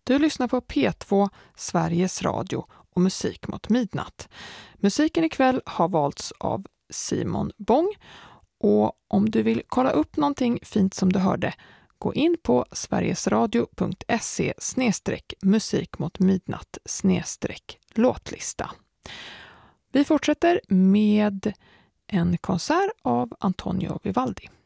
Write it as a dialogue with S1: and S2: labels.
S1: Du lyssnar på P2, Sveriges Radio och Musik mot midnatt. Musiken ikväll har valts av Simon Bång, och om du vill kolla upp någonting fint som du hörde, gå in på sverigesradio.se/musikmotmidnatt/låtlista. Vi fortsätter med en konsert av Antonio Vivaldi.